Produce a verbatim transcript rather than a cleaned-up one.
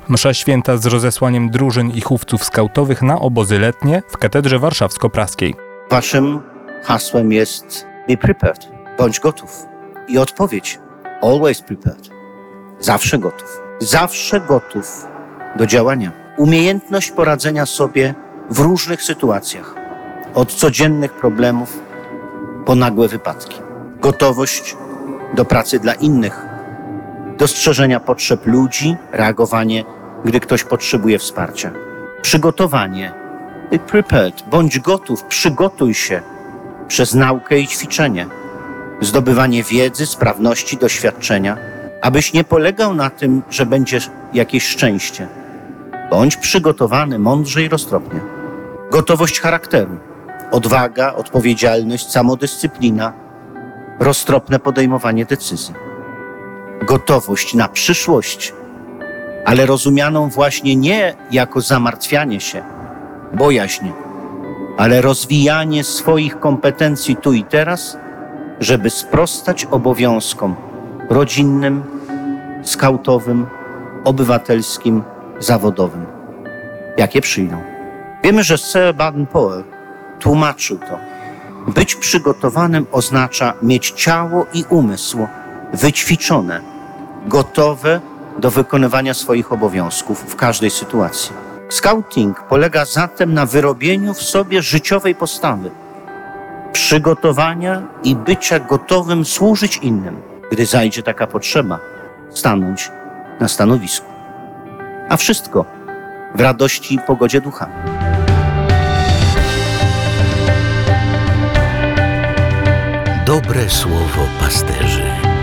Msza święta z rozesłaniem drużyn i chówców skautowych na obozy letnie w Katedrze Warszawsko-Praskiej. Waszym hasłem jest be prepared, bądź gotów. I odpowiedź, always prepared, zawsze gotów. Zawsze gotów do działania. Umiejętność poradzenia sobie w różnych sytuacjach. Od codziennych problemów po nagłe wypadki. Gotowość do pracy dla innych. Dostrzeżenia potrzeb ludzi, reagowanie, gdy ktoś potrzebuje wsparcia. Przygotowanie. Be prepared. Bądź gotów, przygotuj się przez naukę i ćwiczenie. Zdobywanie wiedzy, sprawności, doświadczenia, abyś nie polegał na tym, że będzie jakieś szczęście. Bądź przygotowany mądrze i roztropnie. Gotowość charakteru. Odwaga, odpowiedzialność, samodyscyplina, roztropne podejmowanie decyzji. Gotowość na przyszłość, ale rozumianą właśnie nie jako zamartwianie się, bojaźń, ale rozwijanie swoich kompetencji tu i teraz, żeby sprostać obowiązkom rodzinnym, skautowym, obywatelskim, zawodowym, jakie przyjdą. Wiemy, że Sir Baden-Powell tłumaczył to. Być przygotowanym oznacza mieć ciało i umysł wyćwiczone, gotowe do wykonywania swoich obowiązków w każdej sytuacji. Scouting polega zatem na wyrobieniu w sobie życiowej postawy, przygotowania i bycia gotowym służyć innym, gdy zajdzie taka potrzeba, stanąć na stanowisku. A wszystko w radości i pogodzie ducha. Dobre słowo pasterzy.